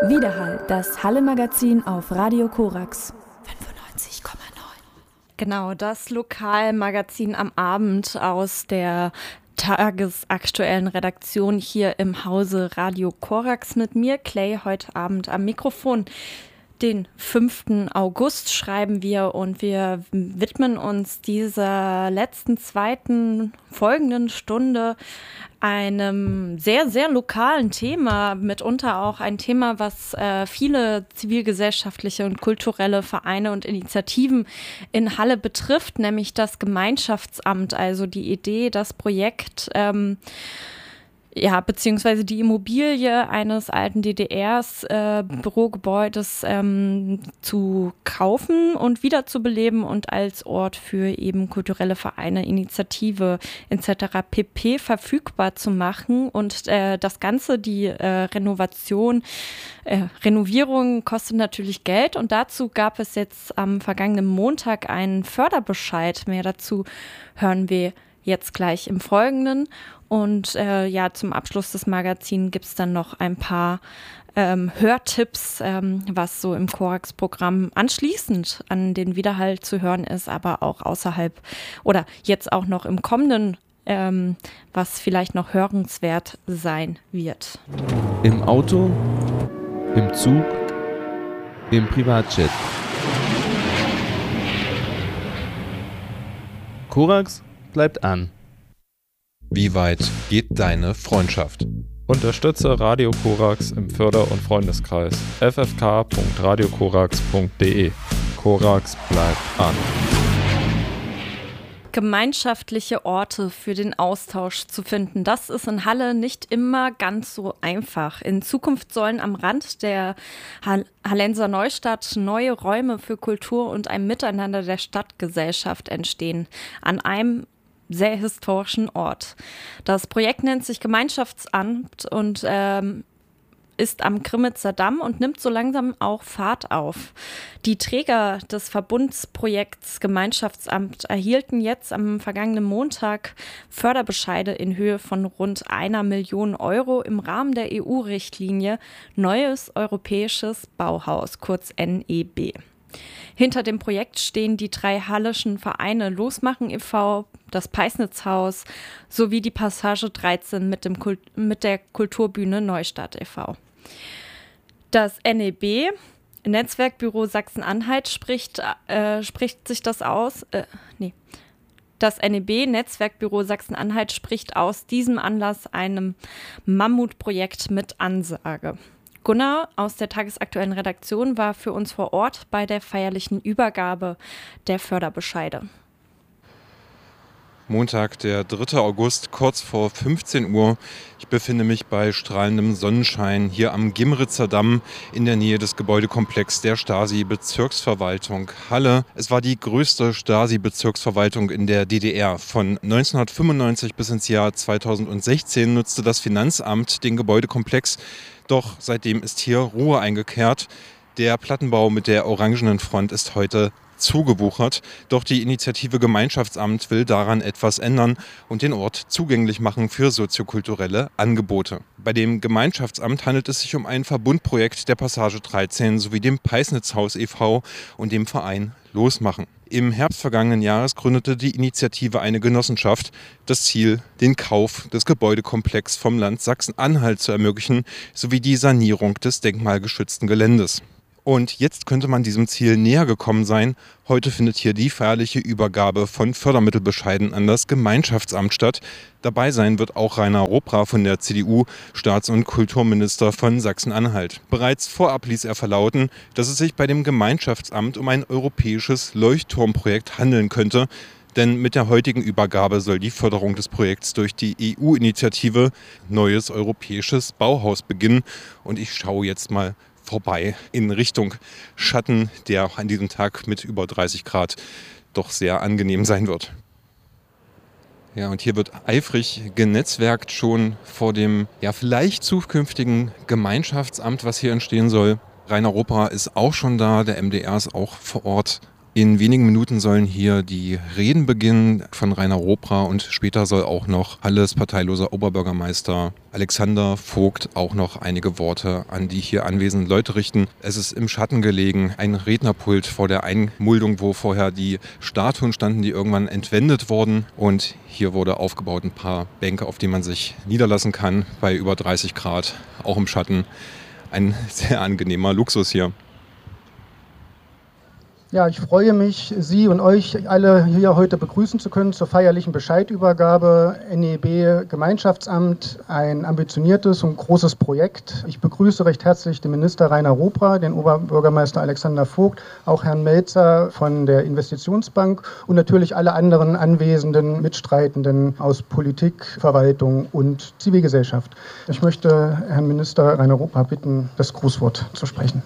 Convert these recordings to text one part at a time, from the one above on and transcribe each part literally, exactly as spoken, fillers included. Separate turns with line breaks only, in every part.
Widerhall, das Halle-Magazin auf Radio Korax. fünfundneunzig Komma neun.
Genau, das Lokalmagazin am Abend aus der tagesaktuellen Redaktion hier im Hause Radio Korax mit mir, Clay, heute Abend am Mikrofon. Den fünften August schreiben wir und wir widmen uns dieser letzten, zweiten, folgenden Stunde einem sehr, sehr lokalen Thema, mitunter auch ein Thema, was äh, viele zivilgesellschaftliche und kulturelle Vereine und Initiativen in Halle betrifft, nämlich das Gemeinschaftsamt, also die Idee, das Projekt, ähm, ja, beziehungsweise die Immobilie eines alten D D Rs, äh, Bürogebäudes ähm, zu kaufen und wiederzubeleben und als Ort für eben kulturelle Vereine, Initiative et cetera pp. Verfügbar zu machen. Und äh, das Ganze, die äh, Renovation, äh, Renovierung kostet natürlich Geld. Und dazu gab es jetzt am vergangenen Montag einen Förderbescheid. Mehr dazu hören wir jetzt gleich im Folgenden. Und äh, ja, zum Abschluss des Magazins gibt es dann noch ein paar ähm, Hörtipps, ähm, was so im Korax-Programm anschließend an den Widerhall zu hören ist, aber auch außerhalb oder jetzt auch noch im kommenden, ähm, was vielleicht noch hörenswert sein wird.
Im Auto, im Zug, im Privatjet. Korax bleibt an.
Wie weit geht deine Freundschaft?
Unterstütze Radio Korax im Förder- und Freundeskreis f f k punkt radio korax punkt d e. Korax bleibt an.
Gemeinschaftliche Orte für den Austausch zu finden, das ist in Halle nicht immer ganz so einfach. In Zukunft sollen am Rand der Hall- Hallenser Neustadt neue Räume für Kultur und ein Miteinander der Stadtgesellschaft entstehen. An einem sehr historischen Ort. Das Projekt nennt sich Gemeinschaftsamt und ähm, ist am Krimitzer Damm und nimmt so langsam auch Fahrt auf. Die Träger des Verbundsprojekts Gemeinschaftsamt erhielten jetzt am vergangenen Montag Förderbescheide in Höhe von rund einer Million Euro im Rahmen der E U-Richtlinie Neues Europäisches Bauhaus, kurz N E B. Hinter dem Projekt stehen die drei hallischen Vereine Losmachen e V, das Peisnitzhaus sowie die Passage dreizehn mit, dem Kult- mit der Kulturbühne Neustadt e V. Das N E B, Netzwerkbüro Sachsen-Anhalt, spricht, äh, spricht sich das aus. Äh, nee. Das N E B, Netzwerkbüro Sachsen-Anhalt, spricht aus diesem Anlass einem Mammutprojekt mit Ansage. Gunnar aus der tagesaktuellen Redaktion war für uns vor Ort bei der feierlichen Übergabe der Förderbescheide.
Montag, der dritte August, kurz vor fünfzehn Uhr. Ich befinde mich bei strahlendem Sonnenschein hier am Gimritzer Damm in der Nähe des Gebäudekomplexes der Stasi-Bezirksverwaltung Halle. Es war die größte Stasi-Bezirksverwaltung in der D D R. Von neunzehnhundertfünfundneunzig bis ins Jahr zweitausendsechzehn nutzte das Finanzamt den Gebäudekomplex. Doch seitdem ist hier Ruhe eingekehrt. Der Plattenbau mit der orangenen Front ist heute zugewuchert. Doch die Initiative Gemeinschaftsamt will daran etwas ändern und den Ort zugänglich machen für soziokulturelle Angebote. Bei dem Gemeinschaftsamt handelt es sich um ein Verbundprojekt der Passage dreizehn sowie dem Peisnitzhaus e V und dem Verein Losmachen. Im Herbst vergangenen Jahres gründete die Initiative eine Genossenschaft. Das Ziel, den Kauf des Gebäudekomplexes vom Land Sachsen-Anhalt zu ermöglichen, sowie die Sanierung des denkmalgeschützten Geländes. Und jetzt könnte man diesem Ziel näher gekommen sein. Heute findet hier die feierliche Übergabe von Fördermittelbescheiden an das Gemeinschaftsamt statt. Dabei sein wird auch Rainer Ropra von der C D U, Staats- und Kulturminister von Sachsen-Anhalt. Bereits vorab ließ er verlauten, dass es sich bei dem Gemeinschaftsamt um ein europäisches Leuchtturmprojekt handeln könnte. Denn mit der heutigen Übergabe soll die Förderung des Projekts durch die E U-Initiative Neues Europäisches Bauhaus beginnen. Und ich schaue jetzt mal vorbei in Richtung Schatten, der an diesem Tag mit über dreißig Grad doch sehr angenehm sein wird. Ja, und hier wird eifrig genetzwerkt schon vor dem ja vielleicht zukünftigen Gemeinschaftsamt, was hier entstehen soll. Rainer Ropra ist auch schon da, der M D R ist auch vor Ort In wenigen Minuten sollen hier die Reden beginnen von Rainer Ropra und später soll auch noch Halles parteiloser Oberbürgermeister Alexander Vogt auch noch einige Worte an die hier anwesenden Leute richten. Es ist im Schatten gelegen, ein Rednerpult vor der Einmuldung, wo vorher die Statuen standen, die irgendwann entwendet wurden. Und hier wurde aufgebaut ein paar Bänke, auf denen man sich niederlassen kann bei über dreißig Grad, auch im Schatten. Ein sehr angenehmer Luxus hier.
Ja, ich freue mich, Sie und euch alle hier heute begrüßen zu können zur feierlichen Bescheidübergabe N E B Gemeinschaftsamt, ein ambitioniertes und großes Projekt. Ich begrüße recht herzlich den Minister Rainer Ropra, den Oberbürgermeister Alexander Vogt, auch Herrn Melzer von der Investitionsbank und natürlich alle anderen anwesenden Mitstreitenden aus Politik, Verwaltung und Zivilgesellschaft. Ich möchte Herrn Minister Rainer Ropra bitten, das Grußwort zu sprechen.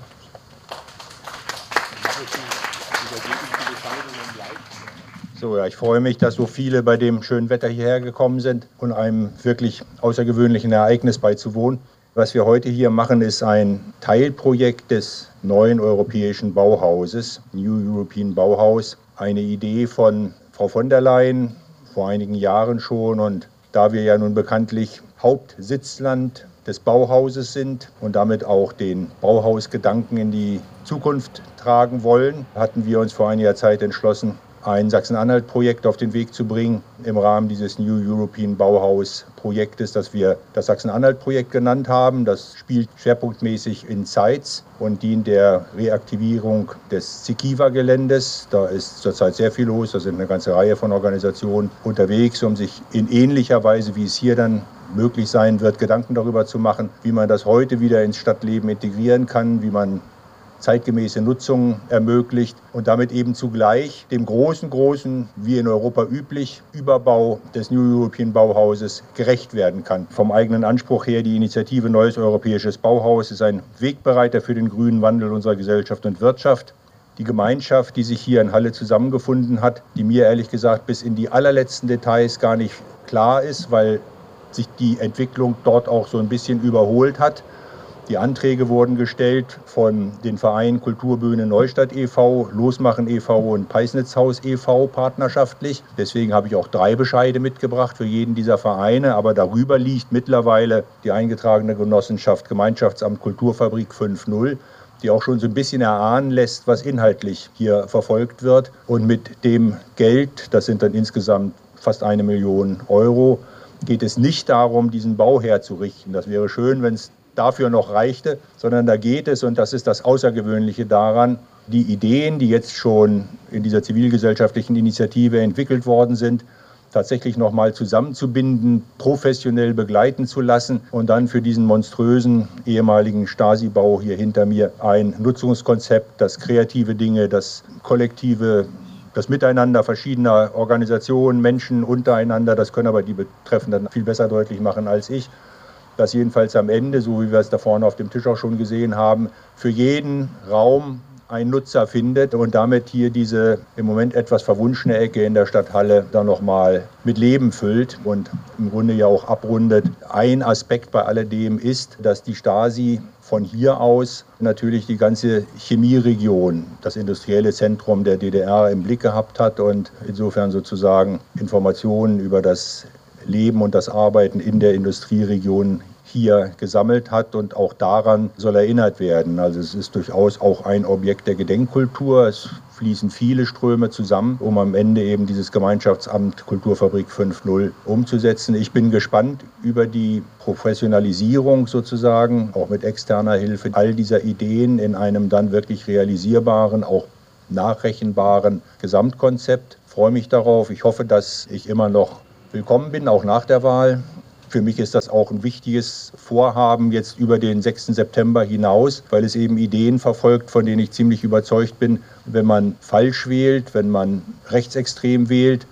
So, ja, ich freue mich, dass so viele bei dem schönen Wetter hierher gekommen sind und einem wirklich außergewöhnlichen Ereignis beizuwohnen. Was wir heute hier machen, ist ein Teilprojekt des neuen europäischen Bauhauses, New European Bauhaus. Eine Idee von Frau von der Leyen vor einigen Jahren schon. Und da wir ja nun bekanntlich Hauptsitzland des Bauhauses sind und damit auch den Bauhausgedanken in die Zukunft tragen wollen, hatten wir uns vor einiger Zeit entschlossen, ein Sachsen-Anhalt-Projekt auf den Weg zu bringen im Rahmen dieses New European Bauhaus-Projektes, das wir das Sachsen-Anhalt-Projekt genannt haben. Das spielt schwerpunktmäßig in Zeitz und dient der Reaktivierung des Zikiva-Geländes. Da ist zurzeit sehr viel los, da sind eine ganze Reihe von Organisationen unterwegs, um sich in ähnlicher Weise, wie es hier dann möglich sein wird, Gedanken darüber zu machen, wie man das heute wieder ins Stadtleben integrieren kann, wie man zeitgemäße Nutzung ermöglicht und damit eben zugleich dem großen, großen, wie in Europa üblich, Überbau des New European Bauhauses gerecht werden kann. Vom eigenen Anspruch her, die Initiative Neues Europäisches Bauhaus ist ein Wegbereiter für den grünen Wandel unserer Gesellschaft und Wirtschaft. Die Gemeinschaft, die sich hier in Halle zusammengefunden hat, die mir ehrlich gesagt bis in die allerletzten Details gar nicht klar ist, weil sich die Entwicklung dort auch so ein bisschen überholt hat. Die Anträge wurden gestellt von den Vereinen Kulturbühne Neustadt e V, Losmachen e V und Peisnitzhaus e V partnerschaftlich. Deswegen habe ich auch drei Bescheide mitgebracht für jeden dieser Vereine. Aber darüber liegt mittlerweile die eingetragene Genossenschaft Gemeinschaftsamt Kulturfabrik fünf null, die auch schon so ein bisschen erahnen lässt, was inhaltlich hier verfolgt wird. Und mit dem Geld, das sind dann insgesamt fast eine Million Euro, geht es nicht darum, diesen Bau herzurichten. Das wäre schön, wenn es dafür noch reichte, sondern da geht es, und das ist das Außergewöhnliche daran, die Ideen, die jetzt schon in dieser zivilgesellschaftlichen Initiative entwickelt worden sind, tatsächlich nochmal zusammenzubinden, professionell begleiten zu lassen und dann für diesen monströsen ehemaligen Stasi-Bau hier hinter mir ein Nutzungskonzept, das kreative Dinge, das kollektive, das Miteinander verschiedener Organisationen, Menschen untereinander, das können aber die Betreffenden viel besser deutlich machen als ich, dass jedenfalls am Ende, so wie wir es da vorne auf dem Tisch auch schon gesehen haben, für jeden Raum ein Nutzer findet und damit hier diese im Moment etwas verwunschene Ecke in der Stadt Halle dann nochmal mit Leben füllt und im Grunde ja auch abrundet. Ein Aspekt bei alledem ist, dass die Stasi von hier aus natürlich die ganze Chemieregion, das industrielle Zentrum der D D R im Blick gehabt hat und insofern sozusagen Informationen über das Leben und das Arbeiten in der Industrieregion hier gesammelt hat und auch daran soll erinnert werden. Also es ist durchaus auch ein Objekt der Gedenkkultur. Es fließen viele Ströme zusammen, um am Ende eben dieses Gemeinschaftsamt Kulturfabrik fünf null umzusetzen. Ich bin gespannt über die Professionalisierung sozusagen, auch mit externer Hilfe, all dieser Ideen in einem dann wirklich realisierbaren, auch nachrechenbaren Gesamtkonzept. Ich freue mich darauf. Ich hoffe, dass ich immer noch willkommen bin, auch nach der Wahl. Für mich ist das auch ein wichtiges Vorhaben jetzt über den sechsten September hinaus, weil es eben Ideen verfolgt, von denen ich ziemlich überzeugt bin, wenn man falsch wählt, wenn man rechtsextrem wählt,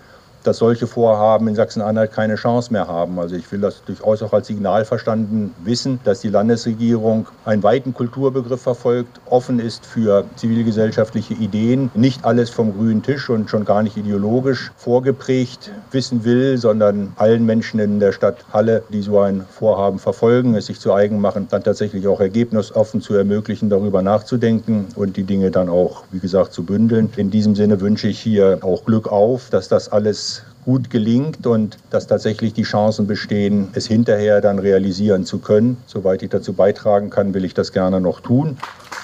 dass solche Vorhaben in Sachsen-Anhalt keine Chance mehr haben. Also ich will das durchaus auch als Signal verstanden wissen, dass die Landesregierung einen weiten Kulturbegriff verfolgt, offen ist für zivilgesellschaftliche Ideen, nicht alles vom grünen Tisch und schon gar nicht ideologisch vorgeprägt wissen will, sondern allen Menschen in der Stadt Halle, die so ein Vorhaben verfolgen, es sich zu eigen machen, dann tatsächlich auch ergebnisoffen zu ermöglichen, darüber nachzudenken und die Dinge dann auch, wie gesagt, zu bündeln. In diesem Sinne wünsche ich hier auch Glück auf, dass das alles gut gelingt und dass tatsächlich die Chancen bestehen, es hinterher dann realisieren zu können. Soweit ich dazu beitragen kann, will ich das gerne noch tun.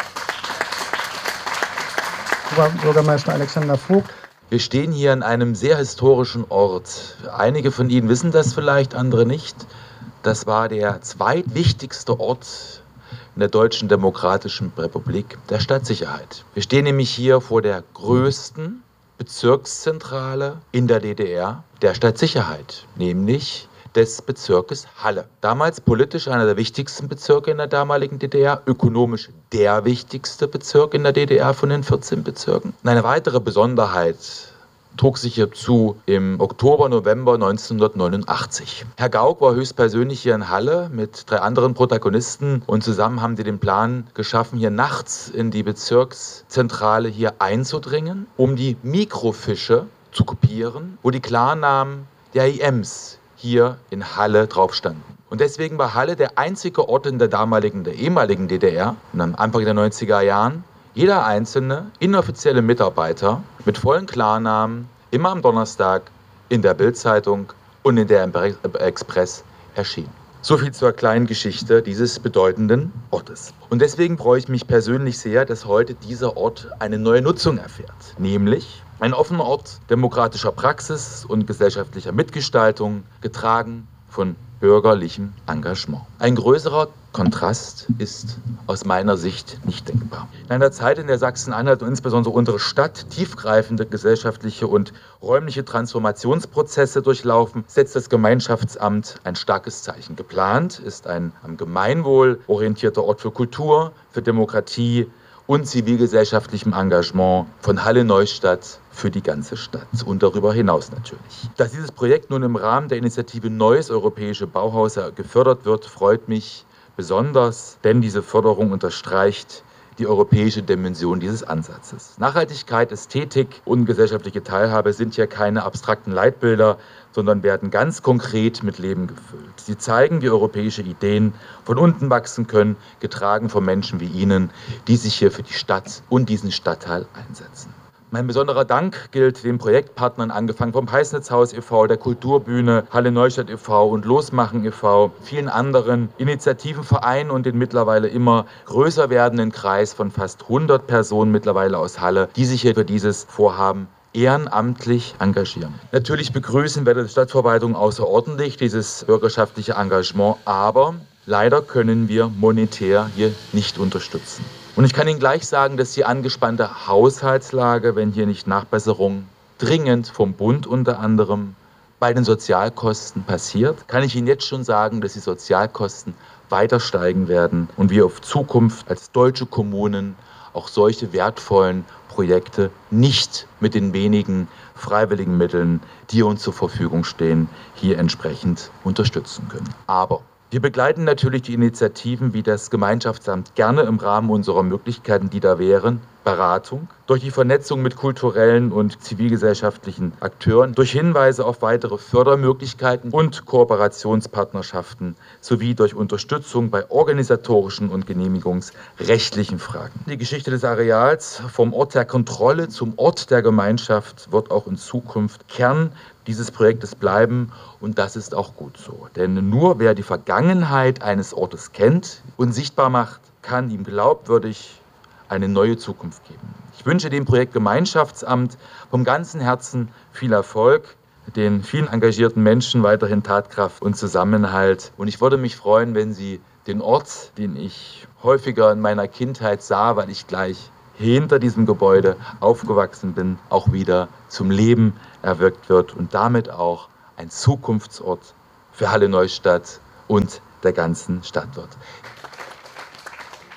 Bürgermeister Alexander Vogt.
Wir stehen hier an einem sehr historischen Ort. Einige von Ihnen wissen das vielleicht, andere nicht. Das war der zweitwichtigste Ort in der Deutschen Demokratischen Republik der Stadtsicherheit. Wir stehen nämlich hier vor der größten Bezirkszentrale in der D D R der Stadtsicherheit, nämlich des Bezirkes Halle. Damals politisch einer der wichtigsten Bezirke in der damaligen D D R, ökonomisch der wichtigste Bezirk in der D D R von den vierzehn Bezirken. Und eine weitere Besonderheit trug sich hier zu im Oktober, November neunzehnhundertneunundachtzig. Herr Gauck war höchstpersönlich hier in Halle mit drei anderen Protagonisten und zusammen haben die den Plan geschaffen, hier nachts in die Bezirkszentrale hier einzudringen, um die Mikrofische zu kopieren, wo die Klarnamen der I Ms hier in Halle drauf standen. Und deswegen war Halle der einzige Ort in der damaligen, der ehemaligen D D R, und am Anfang der neunziger Jahren, jeder einzelne inoffizielle Mitarbeiter mit vollen Klarnamen immer am Donnerstag in der Bild-Zeitung und in der Express erschien. So viel zur kleinen Geschichte dieses bedeutenden Ortes. Und deswegen freue ich mich persönlich sehr, dass heute dieser Ort eine neue Nutzung erfährt. Nämlich ein offener Ort demokratischer Praxis und gesellschaftlicher Mitgestaltung, getragen von bürgerlichem Engagement. Ein größerer Kontrast ist aus meiner Sicht nicht denkbar. In einer Zeit, in der Sachsen-Anhalt und insbesondere unsere Stadt tiefgreifende gesellschaftliche und räumliche Transformationsprozesse durchlaufen, setzt das Gemeinschaftsamt ein starkes Zeichen. Geplant ist ein am Gemeinwohl orientierter Ort für Kultur, für Demokratie und zivilgesellschaftlichem Engagement von Halle-Neustadt für die ganze Stadt und darüber hinaus natürlich. Dass dieses Projekt nun im Rahmen der Initiative Neues Europäische Bauhaus gefördert wird, freut mich besonders, denn diese Förderung unterstreicht die europäische Dimension dieses Ansatzes. Nachhaltigkeit, Ästhetik und gesellschaftliche Teilhabe sind ja keine abstrakten Leitbilder, sondern werden ganz konkret mit Leben gefüllt. Sie zeigen, wie europäische Ideen von unten wachsen können, getragen von Menschen wie Ihnen, die sich hier für die Stadt und diesen Stadtteil einsetzen. Mein besonderer Dank gilt den Projektpartnern, angefangen vom Heißnitzhaus e V, der Kulturbühne, Halle-Neustadt e V und Losmachen e V, vielen anderen Initiativen, Vereinen und den mittlerweile immer größer werdenden Kreis von fast hundert Personen mittlerweile aus Halle, die sich hier für dieses Vorhaben ehrenamtlich engagieren. Natürlich begrüßen wir die Stadtverwaltung außerordentlich dieses bürgerschaftliche Engagement, aber leider können wir monetär hier nicht unterstützen. Und ich kann Ihnen gleich sagen, dass die angespannte Haushaltslage, wenn hier nicht Nachbesserung dringend vom Bund unter anderem bei den Sozialkosten passiert, kann ich Ihnen jetzt schon sagen, dass die Sozialkosten weiter steigen werden und wir auf Zukunft als deutsche Kommunen auch solche wertvollen Projekte nicht mit den wenigen freiwilligen Mitteln, die uns zur Verfügung stehen, hier entsprechend unterstützen können. Aber wir begleiten natürlich die Initiativen wie das Gemeinschaftsamt gerne im Rahmen unserer Möglichkeiten, die da wären. Beratung, durch die Vernetzung mit kulturellen und zivilgesellschaftlichen Akteuren, durch Hinweise auf weitere Fördermöglichkeiten und Kooperationspartnerschaften sowie durch Unterstützung bei organisatorischen und genehmigungsrechtlichen Fragen. Die Geschichte des Areals vom Ort der Kontrolle zum Ort der Gemeinschaft wird auch in Zukunft Kern dieses Projektes bleiben und das ist auch gut so. Denn nur wer die Vergangenheit eines Ortes kennt und sichtbar macht, kann ihm glaubwürdig eine neue Zukunft geben. Ich wünsche dem Projekt Gemeinschaftsamt vom ganzen Herzen viel Erfolg, den vielen engagierten Menschen weiterhin Tatkraft und Zusammenhalt. Und ich würde mich freuen, wenn Sie den Ort, den ich häufiger in meiner Kindheit sah, weil ich gleich hinter diesem Gebäude aufgewachsen bin, auch wieder zum Leben erweckt wird und damit auch ein Zukunftsort für Halle-Neustadt und der ganzen Stadt wird.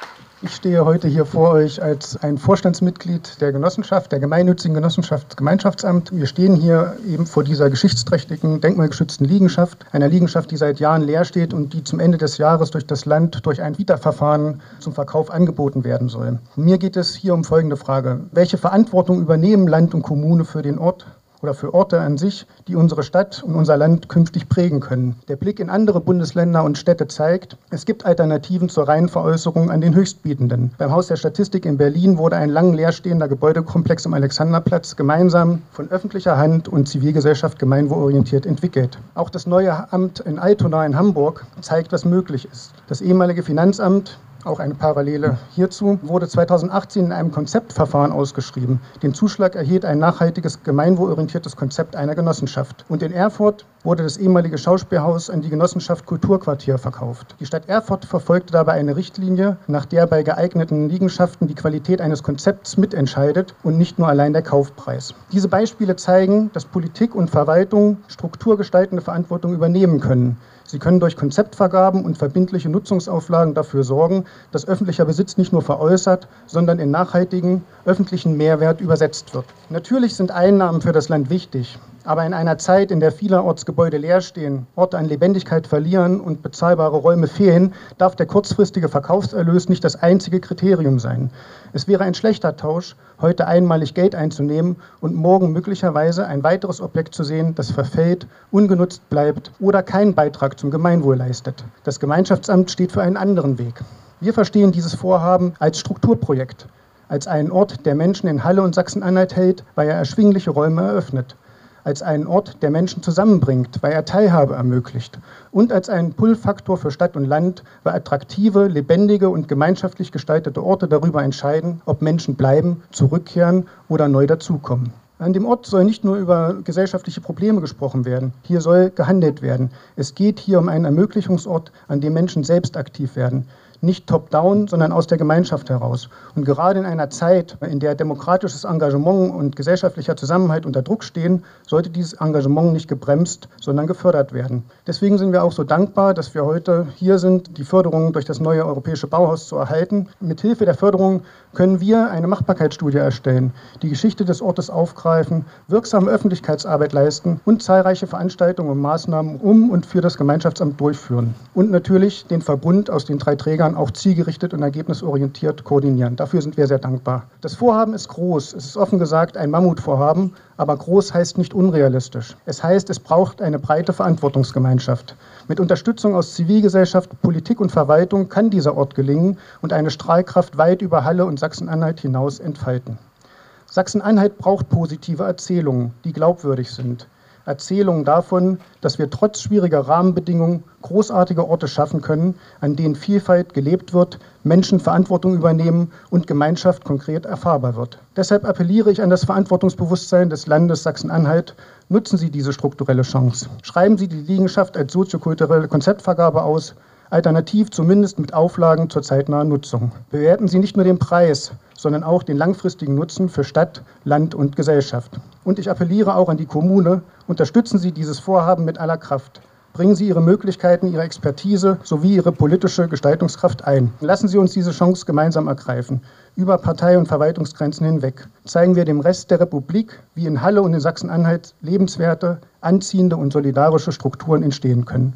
Ich stehe heute hier vor euch als ein Vorstandsmitglied der Genossenschaft, der gemeinnützigen Genossenschaft Gemeinschaftsamt. Wir stehen hier eben vor dieser geschichtsträchtigen, denkmalgeschützten Liegenschaft, einer Liegenschaft, die seit Jahren leer steht und die zum Ende des Jahres durch das Land durch ein Vita-Verfahren zum Verkauf angeboten werden soll. Mir geht es hier um folgende Frage. Welche Verantwortung übernehmen Land und Kommune für den Ort oder für Orte an sich, die unsere Stadt und unser Land künftig prägen können? Der Blick in andere Bundesländer und Städte zeigt, es gibt Alternativen zur reinen Veräußerung an den Höchstbietenden. Beim Haus der Statistik in Berlin wurde ein lang leerstehender Gebäudekomplex am Alexanderplatz gemeinsam von öffentlicher Hand und Zivilgesellschaft gemeinwohlorientiert entwickelt. Auch das neue Amt in Altona in Hamburg zeigt, was möglich ist. Das ehemalige Finanzamt, auch eine Parallele hierzu, wurde zweitausendachtzehn in einem Konzeptverfahren ausgeschrieben. Den Zuschlag erhielt ein nachhaltiges, gemeinwohlorientiertes Konzept einer Genossenschaft. Und in Erfurt wurde das ehemalige Schauspielhaus an die Genossenschaft Kulturquartier verkauft. Die Stadt Erfurt verfolgte dabei eine Richtlinie, nach der bei geeigneten Liegenschaften die Qualität eines Konzepts mitentscheidet und nicht nur allein der Kaufpreis. Diese Beispiele zeigen, dass Politik und Verwaltung strukturgestaltende Verantwortung übernehmen können. Sie können durch Konzeptvergaben und verbindliche Nutzungsauflagen dafür sorgen, dass öffentlicher Besitz nicht nur veräußert, sondern in nachhaltigen öffentlichen Mehrwert übersetzt wird. Natürlich sind Einnahmen für das Land wichtig, aber in einer Zeit, in der vielerorts Gebäude leer stehen, Orte an Lebendigkeit verlieren und bezahlbare Räume fehlen, darf der kurzfristige Verkaufserlös nicht das einzige Kriterium sein. Es wäre ein schlechter Tausch, heute einmalig Geld einzunehmen und morgen möglicherweise ein weiteres Objekt zu sehen, das verfällt, ungenutzt bleibt oder keinen Beitrag zum Gemeinwohl leistet. Das Gemeinschaftsamt steht für einen anderen Weg. Wir verstehen dieses Vorhaben als Strukturprojekt, als einen Ort, der Menschen in Halle und Sachsen-Anhalt hält, weil er erschwingliche Räume eröffnet, als einen Ort, der Menschen zusammenbringt, weil er Teilhabe ermöglicht und als einen Pull-Faktor für Stadt und Land, weil attraktive, lebendige und gemeinschaftlich gestaltete Orte darüber entscheiden, ob Menschen bleiben, zurückkehren oder neu dazukommen. An dem Ort soll nicht nur über gesellschaftliche Probleme gesprochen werden, hier soll gehandelt werden. Es geht hier um einen Ermöglichungsort, an dem Menschen selbst aktiv werden. Nicht top-down, sondern aus der Gemeinschaft heraus. Und gerade in einer Zeit, in der demokratisches Engagement und gesellschaftlicher Zusammenhalt unter Druck stehen, sollte dieses Engagement nicht gebremst, sondern gefördert werden. Deswegen sind wir auch so dankbar, dass wir heute hier sind, die Förderung durch das neue europäische Bauhaus zu erhalten. Mithilfe der Förderung können wir eine Machbarkeitsstudie erstellen, die Geschichte des Ortes aufgreifen, wirksame Öffentlichkeitsarbeit leisten und zahlreiche Veranstaltungen und Maßnahmen um und für das Gemeinschaftsamt durchführen. Und natürlich den Verbund aus den drei Trägern auch zielgerichtet und ergebnisorientiert koordinieren. Dafür sind wir sehr dankbar. Das Vorhaben ist groß. Es ist offen gesagt ein Mammutvorhaben, aber groß heißt nicht unrealistisch. Es heißt, es braucht eine breite Verantwortungsgemeinschaft. Mit Unterstützung aus Zivilgesellschaft, Politik und Verwaltung kann dieser Ort gelingen und eine Strahlkraft weit über Halle und Sachsen-Anhalt hinaus entfalten. Sachsen-Anhalt braucht positive Erzählungen, die glaubwürdig sind. Erzählungen davon, dass wir trotz schwieriger Rahmenbedingungen großartige Orte schaffen können, an denen Vielfalt gelebt wird, Menschen Verantwortung übernehmen und Gemeinschaft konkret erfahrbar wird. Deshalb appelliere ich an das Verantwortungsbewusstsein des Landes Sachsen-Anhalt. Nutzen Sie diese strukturelle Chance. Schreiben Sie die Liegenschaft als soziokulturelle Konzeptvergabe aus, alternativ zumindest mit Auflagen zur zeitnahen Nutzung. Bewerten Sie nicht nur den Preis, sondern auch den langfristigen Nutzen für Stadt, Land und Gesellschaft. Und ich appelliere auch an die Kommune, unterstützen Sie dieses Vorhaben mit aller Kraft. Bringen Sie Ihre Möglichkeiten, Ihre Expertise sowie Ihre politische Gestaltungskraft ein. Lassen Sie uns diese Chance gemeinsam ergreifen, über Partei- und Verwaltungsgrenzen hinweg. Zeigen wir dem Rest der Republik, wie in Halle und in Sachsen-Anhalt lebenswerte, anziehende und solidarische Strukturen entstehen können.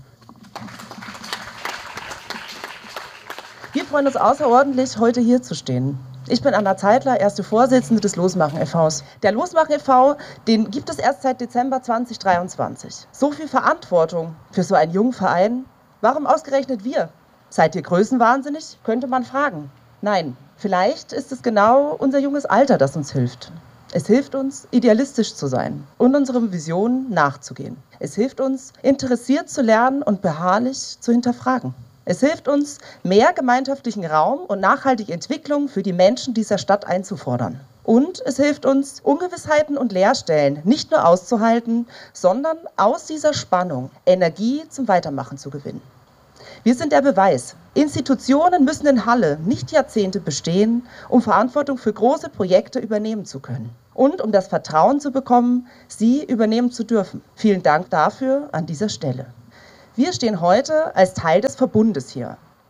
Wir freuen uns außerordentlich, heute hier zu stehen. Ich bin Anna Zeitler, erste Vorsitzende des Losmachen e V Der Losmachen e V, den gibt es erst seit Dezember zweitausenddreiundzwanzig. So viel Verantwortung für so einen jungen Verein. Warum ausgerechnet wir? Seid ihr größenwahnsinnig? Könnte man fragen. Nein, vielleicht ist es genau unser junges Alter, das uns hilft. Es hilft uns, idealistisch zu sein und unseren Visionen nachzugehen. Es hilft uns, interessiert zu lernen und beharrlich zu hinterfragen. Es hilft uns, mehr gemeinschaftlichen Raum und nachhaltige Entwicklung für die Menschen dieser Stadt einzufordern. Und es hilft uns, Ungewissheiten und Leerstellen nicht nur auszuhalten, sondern aus dieser Spannung Energie zum Weitermachen zu gewinnen. Wir sind der Beweis. Institutionen müssen in Halle nicht Jahrzehnte bestehen, um Verantwortung für große Projekte übernehmen zu können. Und um das Vertrauen zu bekommen, sie übernehmen zu dürfen. Vielen Dank dafür an dieser Stelle. Wir stehen heute als Teil des Verbundes hier,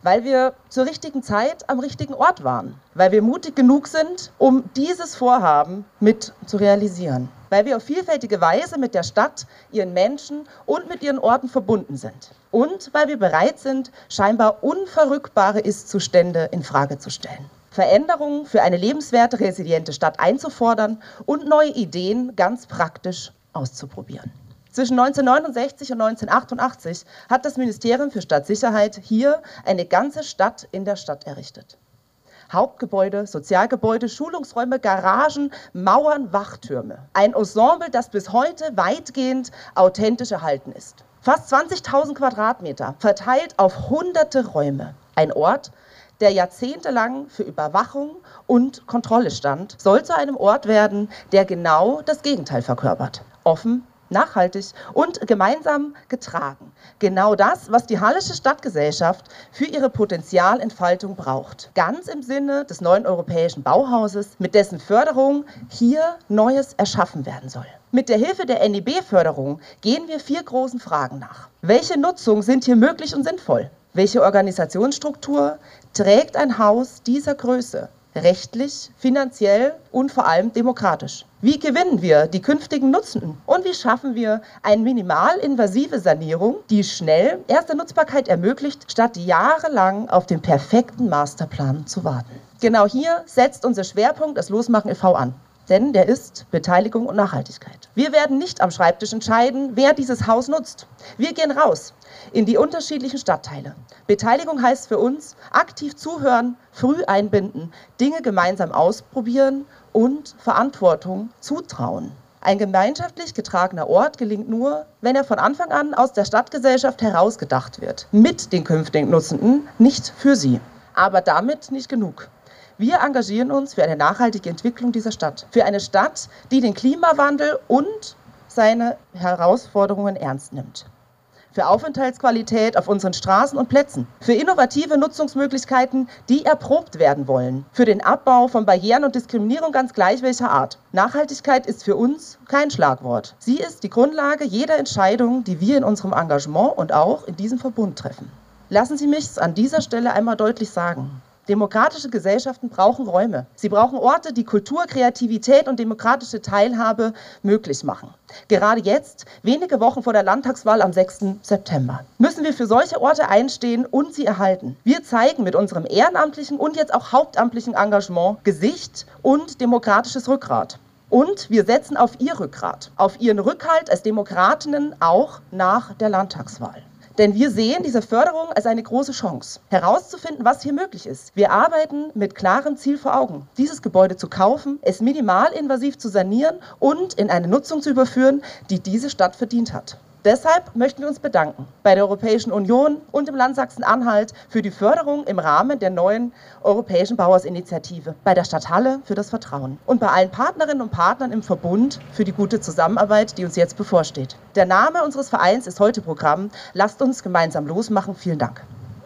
weil wir zur richtigen Zeit am richtigen Ort waren, weil wir mutig genug sind, um dieses Vorhaben mit zu realisieren, weil wir auf vielfältige Weise mit der Stadt, ihren Menschen und mit ihren Orten verbunden sind und weil wir bereit sind, scheinbar unverrückbare Ist-Zustände in Frage zu stellen. Veränderungen für eine lebenswerte, resiliente Stadt einzufordern und neue Ideen ganz praktisch auszuprobieren. Zwischen neunzehnhundertneunundsechzig und neunzehnhundertachtundachtzig hat das Ministerium für Stadtsicherheit hier eine ganze Stadt in der Stadt errichtet. Hauptgebäude, Sozialgebäude, Schulungsräume, Garagen, Mauern, Wachtürme. Ein Ensemble, das bis heute weitgehend authentisch erhalten ist. Fast zwanzigtausend Quadratmeter, verteilt auf hunderte Räume. Ein Ort, der jahrzehntelang für Überwachung und Kontrolle stand, soll zu einem Ort werden, der genau das Gegenteil verkörpert. Offen, nachhaltig und gemeinsam getragen. Genau das, was die Hallische Stadtgesellschaft für ihre Potenzialentfaltung braucht. Ganz im Sinne des neuen europäischen Bauhauses, mit dessen Förderung hier Neues erschaffen werden soll. Mit der Hilfe der N E B-Förderung gehen wir vier großen Fragen nach. Welche Nutzungen sind hier möglich und sinnvoll? Welche Organisationsstruktur trägt ein Haus dieser Größe? Rechtlich, finanziell und vor allem demokratisch. Wie gewinnen wir die künftigen Nutzenden? Und wie schaffen wir eine minimalinvasive Sanierung, die schnell erste Nutzbarkeit ermöglicht, statt jahrelang auf den perfekten Masterplan zu warten? Genau hier setzt unser Schwerpunkt das Losmachen e V an. Denn der ist Beteiligung und Nachhaltigkeit. Wir werden nicht am Schreibtisch entscheiden, wer dieses Haus nutzt. Wir gehen raus in die unterschiedlichen Stadtteile. Beteiligung heißt für uns aktiv zuhören, früh einbinden, Dinge gemeinsam ausprobieren und Verantwortung zutrauen. Ein gemeinschaftlich getragener Ort gelingt nur, wenn er von Anfang an aus der Stadtgesellschaft herausgedacht wird. Mit den künftigen Nutzenden, nicht für sie. Aber damit nicht genug. Wir engagieren uns für eine nachhaltige Entwicklung dieser Stadt. Für eine Stadt, die den Klimawandel und seine Herausforderungen ernst nimmt. Für Aufenthaltsqualität auf unseren Straßen und Plätzen. Für innovative Nutzungsmöglichkeiten, die erprobt werden wollen. Für den Abbau von Barrieren und Diskriminierung ganz gleich welcher Art. Nachhaltigkeit ist für uns kein Schlagwort. Sie ist die Grundlage jeder Entscheidung, die wir in unserem Engagement und auch in diesem Verbund treffen. Lassen Sie mich es an dieser Stelle einmal deutlich sagen. Demokratische Gesellschaften brauchen Räume. Sie brauchen Orte, die Kultur, Kreativität und demokratische Teilhabe möglich machen. Gerade jetzt, wenige Wochen vor der Landtagswahl am sechsten September, müssen wir für solche Orte einstehen und sie erhalten. Wir zeigen mit unserem ehrenamtlichen und jetzt auch hauptamtlichen Engagement Gesicht und demokratisches Rückgrat. Und wir setzen auf Ihr Rückgrat, auf Ihren Rückhalt als Demokratinnen auch nach der Landtagswahl. Denn wir sehen diese Förderung als eine große Chance, herauszufinden, was hier möglich ist. Wir arbeiten mit klarem Ziel vor Augen, dieses Gebäude zu kaufen, es minimalinvasiv zu sanieren und in eine Nutzung zu überführen, die diese Stadt verdient hat. Deshalb möchten wir uns bedanken bei der Europäischen Union und im Land Sachsen-Anhalt für die Förderung im Rahmen der neuen Europäischen Bauhausinitiative, bei der Stadt Halle für das Vertrauen und bei allen Partnerinnen und Partnern im Verbund für die gute Zusammenarbeit, die uns jetzt bevorsteht. Der Name unseres Vereins ist heute Programm. Lasst uns gemeinsam losmachen. Vielen Dank.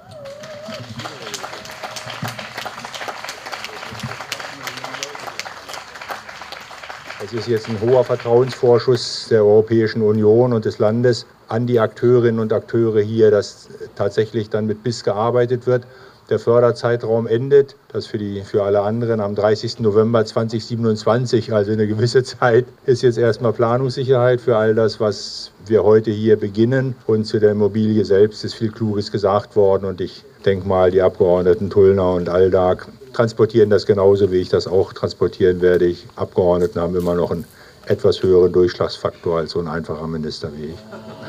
Es ist jetzt ein hoher Vertrauensvorschuss der Europäischen Union und des Landes an die Akteurinnen und Akteure hier, dass tatsächlich dann mit Biss gearbeitet wird. Der Förderzeitraum endet, das für, die, für alle anderen am dreißigsten November zweitausendsiebenundzwanzig, also eine gewisse Zeit, ist jetzt erstmal Planungssicherheit für all das, was wir heute hier beginnen. Und zu der Immobilie selbst ist viel Kluges gesagt worden und ich denke mal, die Abgeordneten Tullner und Aldag transportieren das genauso, wie ich das auch transportieren werde. Die Abgeordneten haben immer noch einen etwas höheren Durchschlagsfaktor als so ein einfacher Minister wie ich.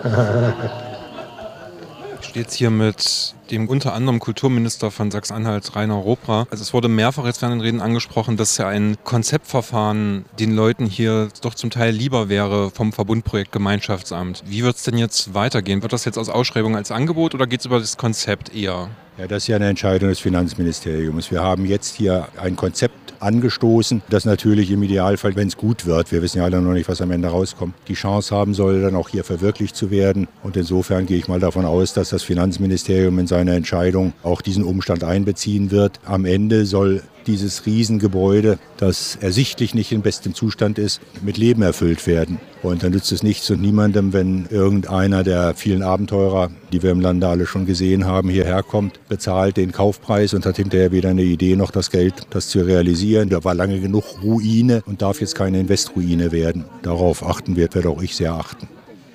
Ich stehe jetzt hier mit dem unter anderem Kulturminister von Sachsen-Anhalt, Rainer Robra. Also es wurde mehrfach jetzt während den Reden angesprochen, dass ja ein Konzeptverfahren den Leuten hier doch zum Teil lieber wäre vom Verbundprojekt Gemeinschaftsamt. Wie wird es denn jetzt weitergehen? Wird das jetzt aus Ausschreibung als Angebot oder geht es über das Konzept eher?
Ja, das ist ja eine Entscheidung des Finanzministeriums. Wir haben jetzt hier ein Konzept angestoßen, das natürlich im Idealfall, wenn es gut wird, wir wissen ja alle noch nicht, was am Ende rauskommt, die Chance haben soll, dann auch hier verwirklicht zu werden. Und insofern gehe ich mal davon aus, dass das Finanzministerium in seiner Entscheidung auch diesen Umstand einbeziehen wird. Am Ende soll dieses Riesengebäude, das ersichtlich nicht in bestem Zustand ist, mit Leben erfüllt werden. Und dann nützt es nichts und niemandem, wenn irgendeiner der vielen Abenteurer, die wir im Lande alle schon gesehen haben, hierher kommt, bezahlt den Kaufpreis und hat hinterher weder eine Idee noch das Geld, das zu realisieren. Da war lange genug Ruine und darf jetzt keine Invesruine werden. Darauf achten wird, werde auch ich sehr achten.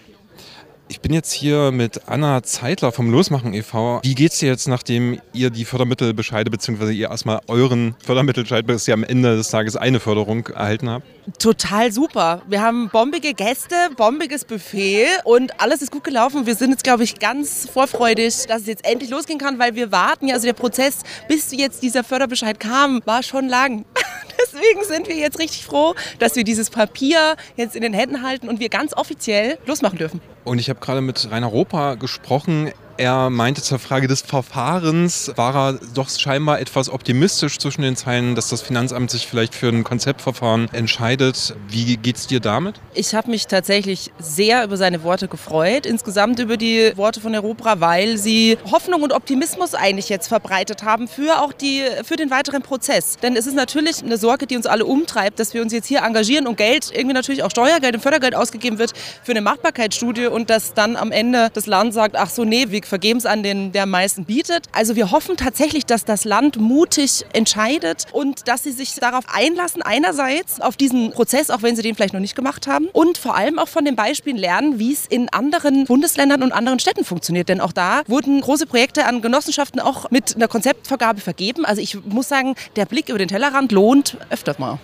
Ich bin jetzt hier mit Anna Zeitler vom Losmachen e V Wie geht's dir jetzt, nachdem ihr die Fördermittelbescheide bzw. ihr erstmal euren Fördermittelbescheid, bis ihr am Ende des Tages eine Förderung erhalten habt?
Total super. Wir haben bombige Gäste, bombiges Buffet und alles ist gut gelaufen. Wir sind jetzt, glaube ich, ganz vorfreudig, dass es jetzt endlich losgehen kann, weil wir warten ja, also der Prozess, bis jetzt dieser Förderbescheid kam, war schon lang. Deswegen sind wir jetzt richtig froh, dass wir dieses Papier jetzt in den Händen halten und wir ganz offiziell losmachen dürfen.
Und ich habe gerade mit Rainer Ropa gesprochen. Er meinte zur Frage des Verfahrens, war er doch scheinbar etwas optimistisch zwischen den Zeilen, dass das Finanzamt sich vielleicht für ein Konzeptverfahren entscheidet. Wie geht's dir damit?
Ich habe mich tatsächlich sehr über seine Worte gefreut, insgesamt über die Worte von Herrn Ropa, weil sie Hoffnung und Optimismus eigentlich jetzt verbreitet haben für auch die, für den weiteren Prozess. Denn es ist natürlich eine Sorge, die uns alle umtreibt, dass wir uns jetzt hier engagieren und Geld, irgendwie natürlich auch Steuergeld und Fördergeld ausgegeben wird für eine Machbarkeitsstudie und dass dann am Ende das Land sagt, ach so, nee, wir vergeben es an den, der am meisten bietet. Also wir hoffen tatsächlich, dass das Land mutig entscheidet und dass sie sich darauf einlassen, einerseits auf diesen Prozess, auch wenn sie den vielleicht noch nicht gemacht haben, und vor allem auch von den Beispielen lernen, wie es in anderen Bundesländern und anderen Städten funktioniert. Denn auch da wurden große Projekte an Genossenschaften auch mit einer Konzeptvergabe vergeben. Also ich muss sagen, der Blick über den Tellerrand lohnt öfters mal.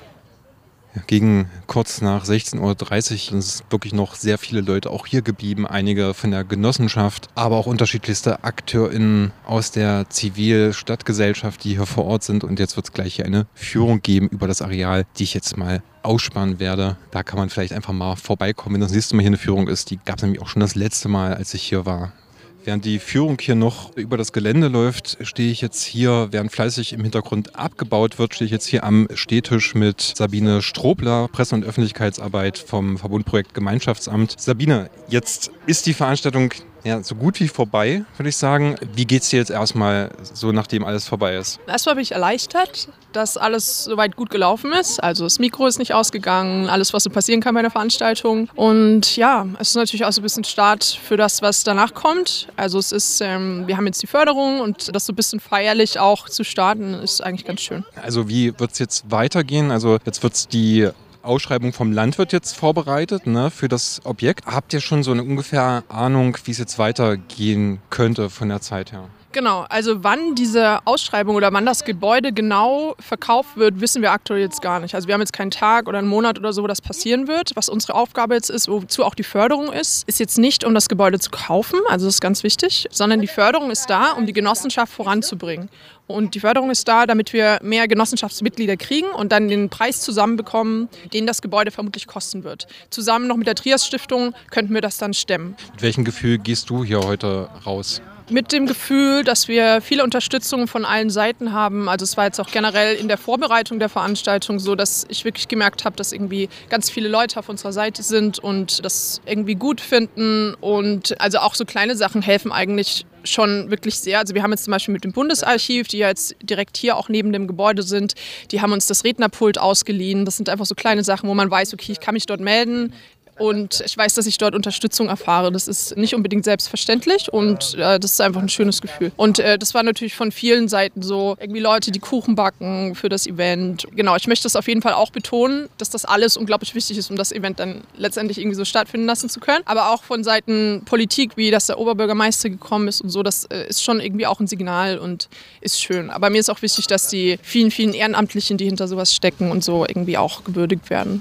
Gegen kurz nach sechzehn Uhr dreißig sind wirklich noch sehr viele Leute auch hier geblieben, einige von der Genossenschaft, aber auch unterschiedlichste AkteurInnen aus der Zivilstadtgesellschaft, die hier vor Ort sind. Und jetzt wird es gleich hier eine Führung geben über das Areal, die ich jetzt mal ausspannen werde. Da kann man vielleicht einfach mal vorbeikommen, wenn das nächste Mal hier eine Führung ist. Die gab es nämlich auch schon das letzte Mal, als ich hier war. Während die Führung hier noch über das Gelände läuft, stehe ich jetzt hier, während fleißig im Hintergrund abgebaut wird, stehe ich jetzt hier am Stehtisch mit Sabine Strobler, Presse- und Öffentlichkeitsarbeit vom Verbundprojekt Gemeinschaftsamt. Sabine, jetzt ist die Veranstaltung ja so gut wie vorbei, würde ich sagen. Wie geht's dir jetzt erstmal so, nachdem alles vorbei ist?
Erstmal bin ich erleichtert, dass alles soweit gut gelaufen ist. Also das Mikro ist nicht ausgegangen, alles, was so passieren kann bei einer Veranstaltung. Und ja, es ist natürlich auch so ein bisschen Start für das, was danach kommt. Also es ist, ähm, wir haben jetzt die Förderung und das so ein bisschen feierlich auch zu starten, ist eigentlich ganz schön.
Also wie wird es jetzt weitergehen? Also jetzt wird es die Ausschreibung vom Land wird jetzt vorbereitet, ne, für das Objekt. Habt ihr schon so eine ungefähr Ahnung, wie es jetzt weitergehen könnte von der Zeit her?
Genau, also wann diese Ausschreibung oder wann das Gebäude genau verkauft wird, wissen wir aktuell jetzt gar nicht. Also wir haben jetzt keinen Tag oder einen Monat oder so, wo das passieren wird. Was unsere Aufgabe jetzt ist, wozu auch die Förderung ist, ist jetzt nicht, um das Gebäude zu kaufen, also das ist ganz wichtig, sondern die Förderung ist da, um die Genossenschaft voranzubringen. Und die Förderung ist da, damit wir mehr Genossenschaftsmitglieder kriegen und dann den Preis zusammenbekommen, den das Gebäude vermutlich kosten wird. Zusammen noch mit der Trias-Stiftung könnten wir das dann stemmen.
Mit welchem Gefühl gehst du hier heute raus?
Mit dem Gefühl, dass wir viele Unterstützung von allen Seiten haben. Also es war jetzt auch generell in der Vorbereitung der Veranstaltung so, dass ich wirklich gemerkt habe, dass irgendwie ganz viele Leute auf unserer Seite sind und das irgendwie gut finden. Und also auch so kleine Sachen helfen eigentlich schon wirklich sehr. Also wir haben jetzt zum Beispiel mit dem Bundesarchiv, die ja jetzt direkt hier auch neben dem Gebäude sind, die haben uns das Rednerpult ausgeliehen. Das sind einfach so kleine Sachen, wo man weiß, okay, ich kann mich dort melden. Und ich weiß, dass ich dort Unterstützung erfahre. Das ist nicht unbedingt selbstverständlich und äh, das ist einfach ein schönes Gefühl. Und äh, das war natürlich von vielen Seiten so, irgendwie Leute, die Kuchen backen für das Event. Genau, ich möchte das auf jeden Fall auch betonen, dass das alles unglaublich wichtig ist, um das Event dann letztendlich irgendwie so stattfinden lassen zu können. Aber auch von Seiten Politik, wie dass der Oberbürgermeister gekommen ist und so, das äh, ist schon irgendwie auch ein Signal und ist schön. Aber mir ist auch wichtig, dass die vielen, vielen Ehrenamtlichen, die hinter sowas stecken und so, irgendwie auch gewürdigt werden.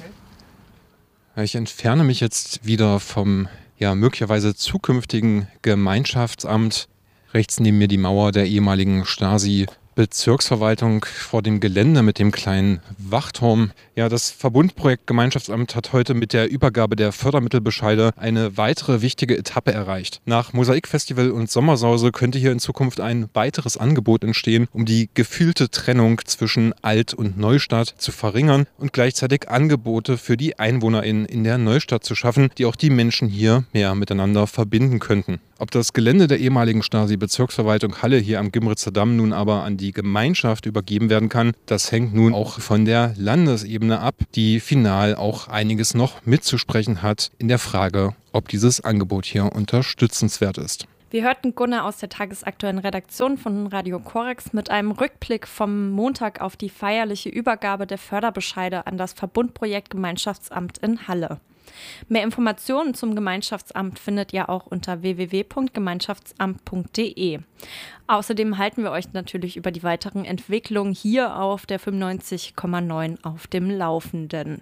Ich entferne mich jetzt wieder vom ja, möglicherweise zukünftigen Gemeinschaftsamt. Rechts neben mir die Mauer der ehemaligen Stasi-Bezirksverwaltung vor dem Gelände mit dem kleinen Wachturm. Ja, das Verbundprojekt Gemeinschaftsamt hat heute mit der Übergabe der Fördermittelbescheide eine weitere wichtige Etappe erreicht. Nach Mosaikfestival und Sommersause könnte hier in Zukunft ein weiteres Angebot entstehen, um die gefühlte Trennung zwischen Alt- und Neustadt zu verringern und gleichzeitig Angebote für die EinwohnerInnen in der Neustadt zu schaffen, die auch die Menschen hier mehr miteinander verbinden könnten. Ob das Gelände der ehemaligen Stasi-Bezirksverwaltung Halle hier am Gimritzer Damm nun aber an die Gemeinschaft übergeben werden kann, das hängt nun auch von der Landesebene ab, die final auch einiges noch mitzusprechen hat in der Frage, ob dieses Angebot hier unterstützenswert ist.
Wir hörten Gunnar aus der tagesaktuellen Redaktion von Radio Korax mit einem Rückblick vom Montag auf die feierliche Übergabe der Förderbescheide an das Verbundprojekt Gemeinschaftsamt in Halle. Mehr Informationen zum Gemeinschaftsamt findet ihr auch unter w w w punkt gemeinschaftsamt punkt d e. Außerdem halten wir euch natürlich über die weiteren Entwicklungen hier auf der fünfundneunzig Komma neun auf dem Laufenden.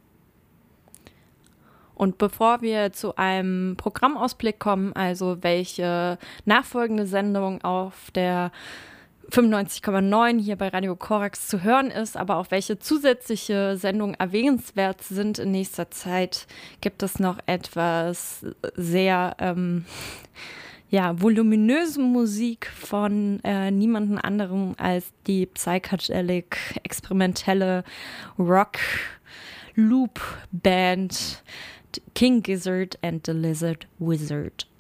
Und bevor wir zu einem Programmausblick kommen, also welche nachfolgende Sendung auf der fünfundneunzig Komma neun hier bei Radio Korax zu hören ist, aber auch welche zusätzliche Sendungen erwähnenswert sind in nächster Zeit, gibt es noch etwas sehr ähm, ja, voluminöse Musik von äh, niemandem anderem als die psychedelic experimentelle Rock-Loop-Band King Gizzard and the Lizard Wizard.